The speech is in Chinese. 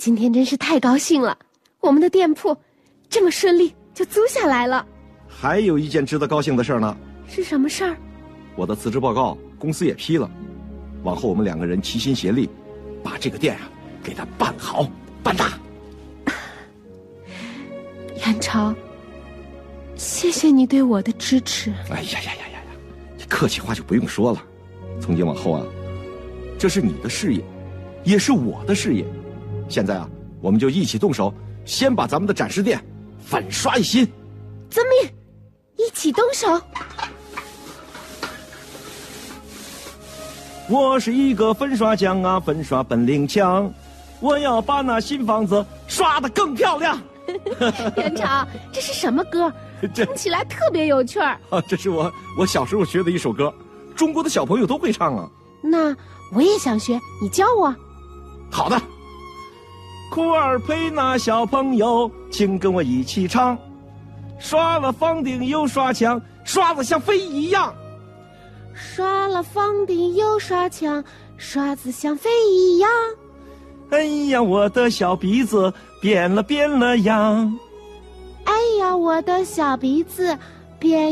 今天真是太高兴了，我们的店铺这么顺利就租下来了。 还有一件值得高兴的事呢。 是什么事儿？ 我的辞职报告公司也批了，往后我们2个人齐心协力，把这个店啊给它办好办大。 元朝，谢谢你对我的支持。 哎呀，客气话就不用说了。从今往后啊，这是你的事业，也是我的事业。现在啊，我们就一起动手，先把咱们的展示店粉刷一新。 遵命，一起动手。 我是一个粉刷匠啊，粉刷本领强，我要把那新房子刷得更漂亮。 元朝，这是什么歌？唱起来特别有趣儿。 这是我小时候学的一首歌，中国的小朋友都会唱啊。 那我也想学，你教我。 好的。库尔佩纳小朋友，请跟我一起唱。刷了房顶又刷墙，刷子像飞一样。 刷了房顶又刷墙，刷子像飞一样。 哎呀，我的小鼻子变了样。 哎呀，我的小鼻子变